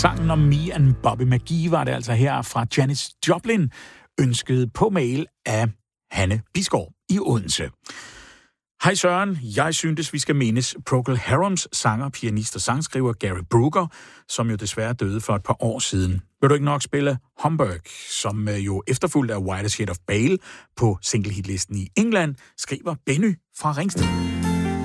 Sangen om Me and Bobby McGee var det altså her fra Janis Joplin, ønsket på mail af Hanne Bisgaard i Odense. Hej Søren, jeg syntes, vi skal mindes Procol Harums sanger, pianist og sangskriver Gary Brooker, som jo desværre døde for et par år siden. Vil du ikke nok spille Humbug, som jo efterfulgt af White Shade of Pale på single-hitlisten i England, skriver Benny fra Ringsted.